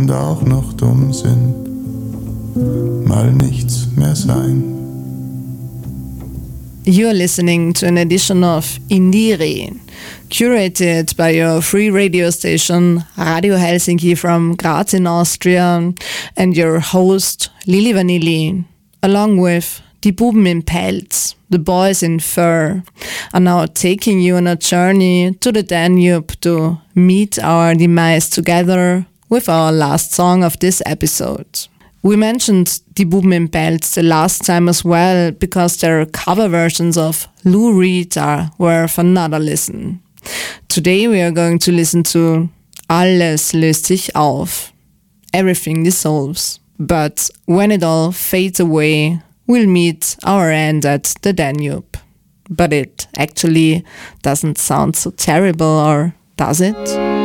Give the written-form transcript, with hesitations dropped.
und auch noch dumm sind, mal nichts mehr sein. You're listening to an edition of Indire, curated by your free radio station Radio Helsinki from Graz in Austria, and your host Lili Vanilli, along with Die Buben in Pelz, the boys in fur, are now taking you on a journey to the Danube to meet our demise together with our last song of this episode. We mentioned Die Buben in Pelz the last time as well because their cover versions of Lou Reed are worth another listen. Today we are going to listen to Alles löst sich auf. Everything dissolves. But when it all fades away, we'll meet our end at the Danube. But it actually doesn't sound so terrible, or does it?